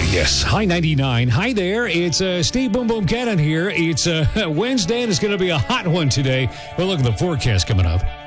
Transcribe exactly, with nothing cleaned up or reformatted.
yes. Hi ninety-nine. Hi there. It's uh, Steve Boom Boom Cannon here. It's uh, Wednesday, and it's going to be a hot one today. Well, look at the forecast coming up.